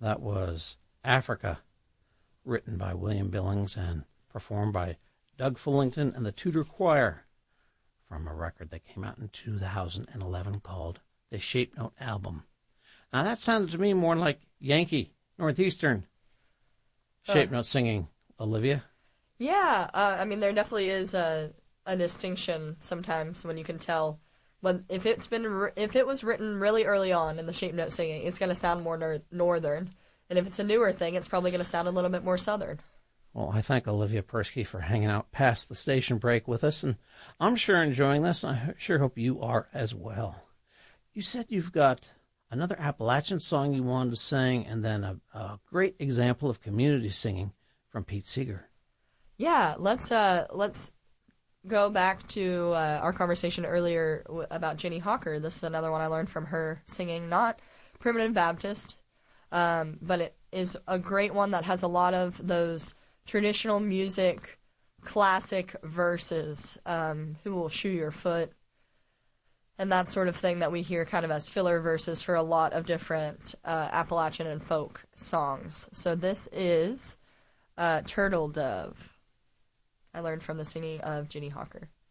That was Africa, written by William Billings and performed by Doug Fullington and the Tudor Choir from a record that came out in 2011 called The Shape Note Album. Now that sounded to me more like Yankee, Northeastern shape note singing, Olivia. Yeah, I mean, there definitely is a distinction sometimes when you can tell. But if it was written really early on in the shape note singing, it's going to sound more northern. And if it's a newer thing, it's probably going to sound a little bit more southern. Well, I thank Olivia Persky for hanging out past the station break with us, and I'm sure enjoying this. I sure hope you are as well. You said you've got another Appalachian song you wanted to sing, and then a great example of community singing from Pete Seeger. Yeah, let's go back to our conversation earlier about Jenny Hawker. This is another one I learned from her singing, not Primitive Baptist, but it is a great one that has a lot of those traditional music, classic verses, Who Will Shoe Your Foot, and that sort of thing that we hear kind of as filler verses for a lot of different Appalachian and folk songs. So this is Turtle Dove. I learned from the singing of Jenny Hawker.